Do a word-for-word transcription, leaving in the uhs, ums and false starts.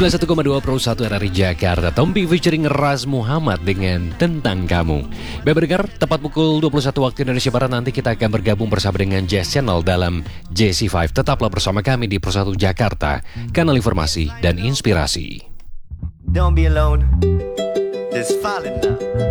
sembilan puluh satu koma dua Pro satu R R I Jakarta. Tompi featuring Ras Muhammad dengan Tentang Kamu. Baik pendengar, tepat pukul dua puluh satu waktu Indonesia Barat nanti kita akan bergabung bersama dengan Jazz Channel dalam J C lima. Tetaplah bersama kami di Pro satu Jakarta, kanal informasi dan inspirasi. Don't be alone, just fall in love.